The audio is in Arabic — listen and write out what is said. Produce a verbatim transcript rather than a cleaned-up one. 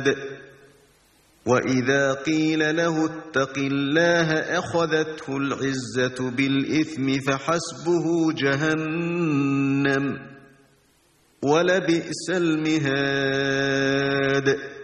المهاد وإذا قيل له اتق الله أخذته العزة بالإثم فحسبه جهنم ولبئس المهاد